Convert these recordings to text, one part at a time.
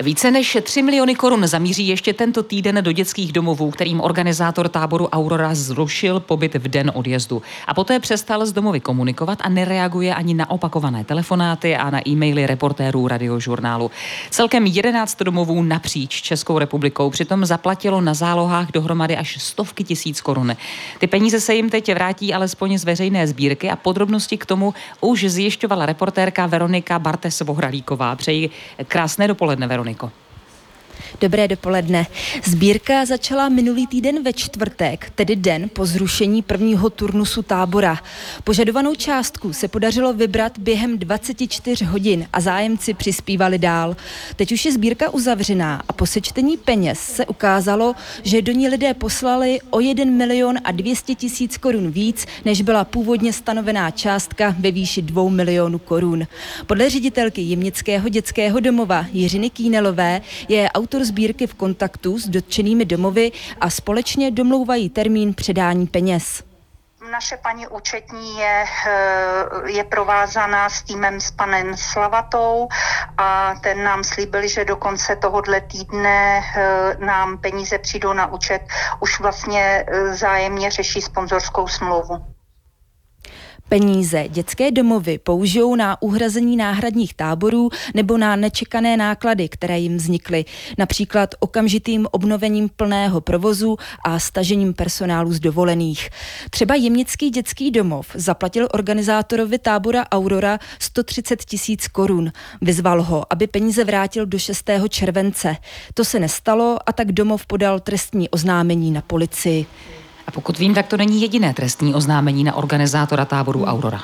Více než 3 miliony korun zamíří ještě tento týden do dětských domovů, kterým organizátor táboru Aurora zrušil pobyt v den odjezdu. A poté přestal s domovy komunikovat a nereaguje ani na opakované telefonáty a na e-maily reportérů Radiožurnálu. Celkem 11 domovů napříč Českou republikou přitom zaplatilo na zálohách dohromady až stovky tisíc korun. Ty peníze se jim teď vrátí alespoň z veřejné sbírky a podrobnosti k tomu už zjišťovala reportérka Veronika Bartes-Vohralíková. Přeji krásné dopoledne, Veroniko. Dobré dopoledne. Sbírka začala minulý týden ve čtvrtek, tedy den po zrušení prvního turnusu tábora. Požadovanou částku se podařilo vybrat během 24 hodin a zájemci přispívali dál. Teď už je sbírka uzavřená a po sečtení peněz se ukázalo, že do ní lidé poslali o 1 milion a 200 tisíc korun víc, než byla původně stanovená částka ve výši 2 milionů korun. Podle ředitelky Jemnického dětského domova Jiřiny Kýnelové je autor sbírky v kontaktu s dotčenými domovy a společně domlouvají termín předání peněz. Naše paní účetní je provázaná s týmem s panem Slavatou a ten nám slíbil, že do konce tohohle týdne nám peníze přijdou na účet. Už vlastně vzájemně řeší sponzorskou smlouvu. Peníze dětské domovy použijou na uhrazení náhradních táborů nebo na nečekané náklady, které jim vznikly, například okamžitým obnovením plného provozu a stažením personálu z dovolených. Třeba Jemnický dětský domov zaplatil organizátorovi tábora Aurora 130 tisíc korun. Vyzval ho, aby peníze vrátil do 6. července. To se nestalo a tak domov podal trestní oznámení na policii. A pokud vím, tak to není jediné trestní oznámení na organizátora táboru Aurora.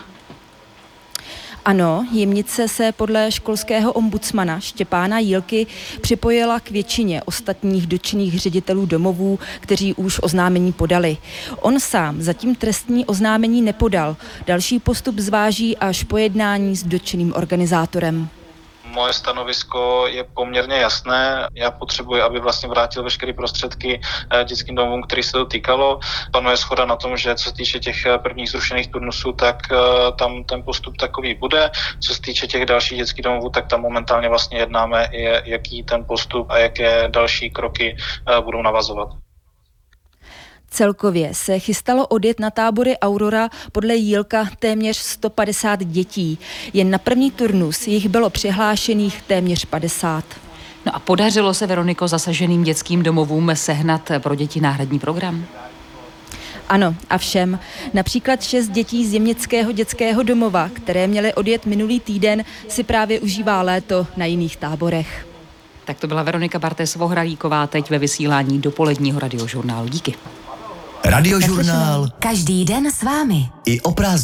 Ano, Jemnice se podle školského ombudsmana Štěpána Jílky připojila k většině ostatních dotčených ředitelů domovů, kteří už oznámení podali. On sám zatím trestní oznámení nepodal. Další postup zváží až po jednání s dotčeným organizátorem. Moje stanovisko je poměrně jasné. Já potřebuji, aby vlastně vrátil veškeré prostředky dětským domovům, který se to týkalo. Panuje shoda na tom, že co se týče těch prvních zrušených turnusů, tak tam ten postup takový bude. Co se týče těch dalších dětských domovů, tak tam momentálně vlastně jednáme, jaký ten postup a jaké další kroky budou navazovat. Celkově se chystalo odjet na tábory Aurora podle Jílka téměř 150 dětí. Jen na první turnus jich bylo přihlášených téměř 50. No a podařilo se, Veroniko, zasaženým dětským domovům sehnat pro děti náhradní program? Ano, a všem. Například 6 dětí z Jemnického dětského domova, které měly odjet minulý týden, si právě užívá léto na jiných táborech. Tak to byla Veronika Bartes-Vohralíková teď ve vysílání dopoledního Radiožurnálu. Díky. Radiožurnál. Každý den s vámi. I o prázdninách.